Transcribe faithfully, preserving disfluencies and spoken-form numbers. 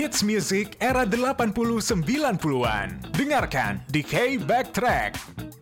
hits music era delapan puluh sembilan puluhan. Dengarkan di K Backtrack.